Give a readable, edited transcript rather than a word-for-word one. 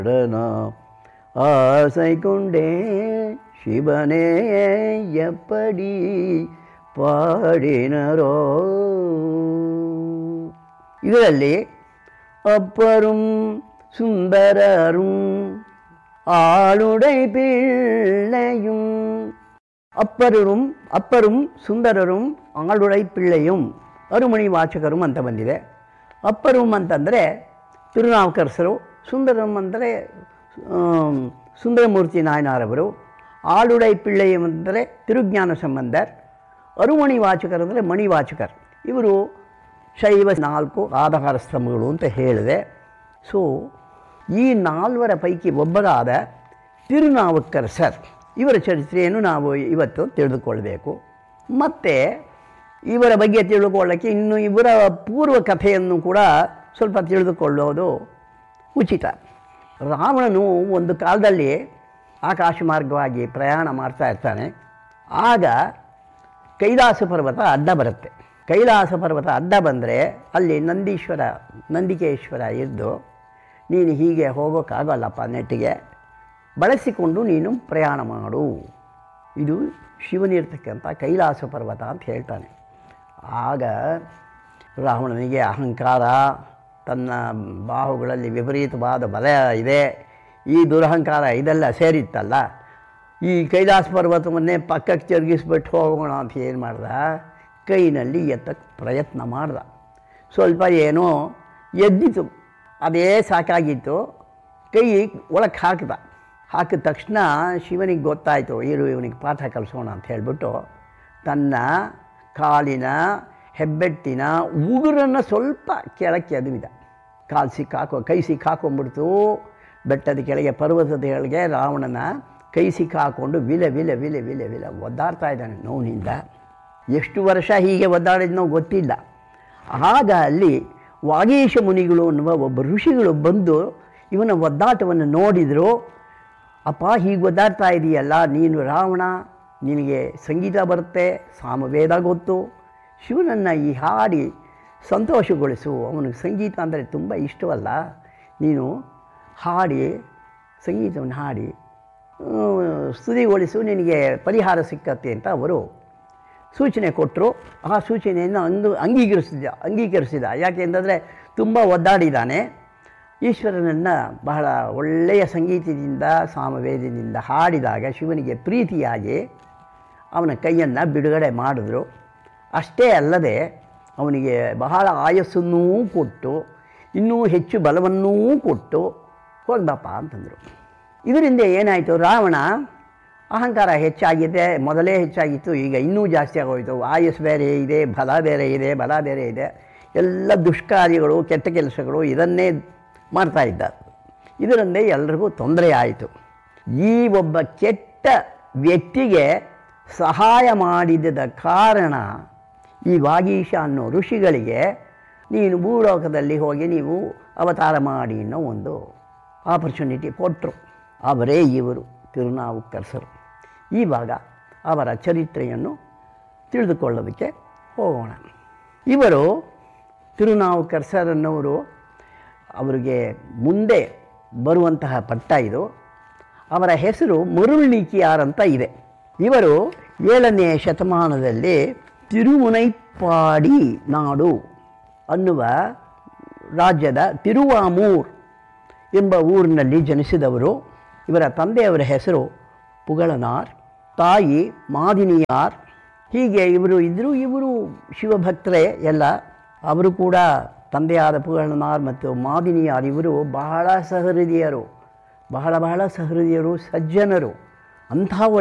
ஆசை கொண்டே சிவனே எப்படி பாடினரோ. ಇದರಲ್ಲಿ அப்பரும் சுந்தரரும் ஆளுடை பிள்ளையும், ಅಪ್ಪரும் ಸುಂದರரும் ಆಳುಡೈ ಪಿಳ್ಳೆயும் ಅರುಮಣಿ ವಾಚಕರು ಅಂತ ಬಂದಿದೆ. ಅಪ್ಪರು ಅಂತಂದರೆ ತಿರುನಾವುಕರಸರು, ಸುಂದರಂ ಅಂದರೆ ಸುಂದರಮೂರ್ತಿ ನಾಯನಾರವರು, ಆಳುಡೈ ಪಿಳ್ಳೆಯಂ ಅಂದರೆ ತಿರುಜ್ಞಾನ ಸಂಬಂಧರ್, ಅರುಮಣಿ ವಾಚಕರು ಅಂದರೆ ಮಣಿವಾಚಕರ್. ಇವರು ಶೈವ 4 ಆಧಾರ ಸ್ತಂಭಗಳು ಅಂತ ಹೇಳಿದೆ. ಸೊ ಈ 4 ಪೈಕಿ ಒಬ್ಬರಾದ ತಿರುನಾವುಕ್ಕರಸರ್ ಇವರ ಚರಿತ್ರೆಯನ್ನು ನಾವು ಇವತ್ತು ತಿಳಿದುಕೊಳ್ಬೇಕು. ಮತ್ತು ಇವರ ಬಗ್ಗೆ ತಿಳ್ಕೊಳ್ಳೋಕ್ಕೆ ಇನ್ನು ಇವರ ಪೂರ್ವ ಕಥೆಯನ್ನು ಕೂಡ ಸ್ವಲ್ಪ ತಿಳಿದುಕೊಳ್ಳೋದು ಉಚಿತ. ರಾವಣನು ಒಂದು ಕಾಲದಲ್ಲಿ ಆಕಾಶ ಮಾರ್ಗವಾಗಿ ಪ್ರಯಾಣ ಮಾಡ್ತಾ ಇರ್ತಾನೆ. ಆಗ ಕೈಲಾಸ ಪರ್ವತ ಅಡ್ಡ ಬರುತ್ತೆ. ಕೈಲಾಸ ಪರ್ವತ ಅಡ್ಡ ಬಂದರೆ ಅಲ್ಲಿ ನಂದಿಕೇಶ್ವರ ಇದ್ದು, ನೀನು ಹೀಗೆ ಹೋಗೋಕ್ಕಾಗಲ್ಲಪ್ಪ, ನೆಟ್ಟಿಗೆ ಬಳಸಿಕೊಂಡು ನೀನು ಪ್ರಯಾಣ ಮಾಡು, ಇದು ಶಿವನಿರ್ತಕ್ಕಂಥ ಕೈಲಾಸ ಪರ್ವತ ಅಂತ ಹೇಳ್ತಾನೆ. ಆಗ ರಾವಣನಿಗೆ ಅಹಂಕಾರ, ತನ್ನ ಬಾಹುಗಳಲ್ಲಿ ವಿಪರೀತವಾದ ಬಲ ಇದೆ, ಈ ದುರಹಂಕಾರ ಇದೆಲ್ಲ ಸೇರಿತ್ತಲ್ಲ, ಈ ಕೈಲಾಸ ಪರ್ವತವನ್ನೇ ಪಕ್ಕಕ್ಕೆ ತಿರುಗಿಸ್ಬಿಟ್ಟು ಹೋಗೋಣ ಅಂತ ಏನು ಮಾಡ್ದ, ಕೈನಲ್ಲಿ ಎತ್ತಕ್ಕೆ ಪ್ರಯತ್ನ ಮಾಡ್ದ. ಸ್ವಲ್ಪ ಏನೋ ಎದ್ದಿತು, ಅದೇ ಸಾಕಾಗಿತ್ತು. ಕೈ ಒಳಗೆ ಹಾಕಿದ ತಕ್ಷಣ ಶಿವನಿಗೆ ಗೊತ್ತಾಯಿತು, ಇವನಿಗೆ ಪಾಠ ಕಲಿಸೋಣ ಅಂತ ಹೇಳಿಬಿಟ್ಟು ತನ್ನ ಕಾಲಿನ ಹೆಬ್ಬೆಟ್ಟಿನ ಉಗುರನ್ನು ಸ್ವಲ್ಪ ಕೆಳಕ್ಕೆ ಎದವಿದ. ಕೈ ಸಿಕ್ಕಾಕೊಂಡ್ಬಿಡ್ತು. ಬೆಟ್ಟದ ಕೆಳಗೆ, ಪರ್ವತದ ಕೆಳಗೆ ರಾವಣನ ಕೈ ಸಿಕ್ಕಾಕೊಂಡು ವಿಲೆ ವಿಲೆ ವಿಲೆ ವಿಲೆ ವಿಲೆ ಒದ್ದಾಡ್ತಾ ಇದ್ದಾನೆ ನೋವಿನಿಂದ. ಎಷ್ಟು ವರ್ಷ ಹೀಗೆ ಒದ್ದಾಡಿದ್ನೋ ಗೊತ್ತಿಲ್ಲ. ಆಗ ಅಲ್ಲಿ ವಾಗೀಶ ಮುನಿಗಳು ಅನ್ನುವ ಒಬ್ಬ ಋಷಿಗಳು ಬಂದು ಇವನ ಒದ್ದಾಟವನ್ನು ನೋಡಿದರು. ಅಪ್ಪ, ಹೀಗೆ ಒದ್ದಾಡ್ತಾ ಇದೆಯಲ್ಲ ನೀನು ರಾವಣ, ನಿನಗೆ ಸಂಗೀತ ಬರುತ್ತೆ, ಸಾಮವೇದ ಗೊತ್ತು, ಶಿವನನ್ನು ಈ ಹಾಡಿ ಸಂತೋಷಗೊಳಿಸು, ಅವನಿಗೆ ಸಂಗೀತ ಅಂದರೆ ತುಂಬ ಇಷ್ಟವಲ್ಲ, ನೀನು ಹಾಡಿ ಸಂಗೀತವನ್ನು ಹಾಡಿ ಸ್ತುತಿಗೊಳಿಸು, ನಿನಗೆ ಪರಿಹಾರ ಸಿಕ್ಕತ್ತೆ ಅಂತ ಅವರು ಸೂಚನೆ ಕೊಟ್ಟರು. ಆ ಸೂಚನೆಯನ್ನು ಅಂಗೀಕರಿಸಿದ. ಯಾಕೆಂದರೆ ತುಂಬ ಒದ್ದಾಡಿದ್ದಾನೆ. ಈಶ್ವರನನ್ನು ಬಹಳ ಒಳ್ಳೆಯ ಸಂಗೀತದಿಂದ ಸಾಮವೇದದಿಂದ ಹಾಡಿದಾಗ ಶಿವನಿಗೆ ಪ್ರೀತಿಯಾಗಿ ಅವನ ಕೈಯನ್ನು ಬಿಡುಗಡೆ ಮಾಡಿದ್ರು. ಅಷ್ಟೇ ಅಲ್ಲದೆ ಅವನಿಗೆ ಬಹಳ ಆಯಸ್ಸನ್ನೂ ಕೊಟ್ಟು ಇನ್ನೂ ಹೆಚ್ಚು ಬಲವನ್ನೂ ಕೊಟ್ಟು ಹೋಗ್ಬಪ್ಪ ಅಂತಂದರು. ಇದರಿಂದ ಏನಾಯಿತು, ರಾವಣ ಅಹಂಕಾರ ಹೆಚ್ಚಾಗಿದೆ, ಮೊದಲೇ ಹೆಚ್ಚಾಗಿತ್ತು, ಈಗ ಇನ್ನೂ ಜಾಸ್ತಿ ಆಗೋಯಿತು. ಆಯಸ್ಸು ಬೇರೆ ಇದೆ, ಬಲ ಬೇರೆ ಇದೆ, ಎಲ್ಲ ದುಷ್ಕಾರ್ಯಗಳು, ಕೆಟ್ಟ ಕೆಲಸಗಳು ಇದನ್ನೇ ಮಾಡ್ತಾ ಇದ್ದ. ಇದರಿಂದೇ ಎಲ್ರಿಗೂ ತೊಂದರೆ ಆಯಿತು. ಈ ಒಬ್ಬ ಕೆಟ್ಟ ವ್ಯಕ್ತಿಗೆ ಸಹಾಯ ಮಾಡಿದ ಕಾರಣ ಈ ವಾಗೀಶ ಅನ್ನೋ ಋಷಿಗಳಿಗೆ ನೀನು ಭೂಲೋಕದಲ್ಲಿ ಹೋಗಿ ನೀವು ಅವತಾರ ಮಾಡಿ ಅನ್ನೋ ಒಂದು ಆಪರ್ಚುನಿಟಿ ಕೊಟ್ಟರು. ಅವರೇ ಇವರು ತಿರುನಾವುಕ್ಕರಸರು. ಇವಾಗ ಅವರ ಚರಿತ್ರೆಯನ್ನು ತಿಳಿದುಕೊಳ್ಳೋದಕ್ಕೆ ಹೋಗೋಣ. ಇವರು ತಿರುನಾವುಕ್ಕರಸರನ್ನವರು, ಅವರಿಗೆ ಮುಂದೆ ಬರುವಂತಹ ಪಟ್ಟ ಇದು. ಅವರ ಹೆಸರು ಮರುಳ್ಳಿಕಿಯಾರ್ ಅಂತ ಇದೆ. ಇವರು 7ನೇ ಶತಮಾನದಲ್ಲಿ ತಿರುಮುನೈಪಾಡಿ ನಾಡು ಅನ್ನುವ ರಾಜ್ಯದ ತಿರುವಾಮೂರ್ ಎಂಬ ಊರಿನಲ್ಲಿ ಜನಿಸಿದವರು. ಇವರ ತಂದೆಯವರ ಹೆಸರು ಪುಗಳನಾರ್, ತಾಯಿ ಮಾದಿನಿಯಾರ್. ಹೀಗೆ ಇವರು ಶಿವಭಕ್ತರೇ ಎಲ್ಲ. ಅವರು ಕೂಡ ತಂದೆಯಾದ ಪುಗಳನಾರ್ ಮತ್ತು ಮಾದಿನಿಯಾರ್ ಇವರು ಬಹಳ ಸಹೃದಯರು, ಬಹಳ ಸಹೃದಯರು, ಸಜ್ಜನರು. ಅಂಥ